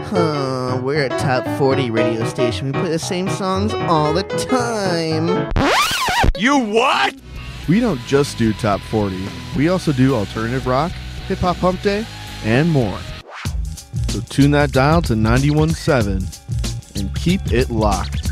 We're a top 40 radio station. We play the same songs all the time. You what? We don't just do top 40. We also do alternative rock, hip-hop hump day, and more. So tune that dial to 91.7 and keep it locked.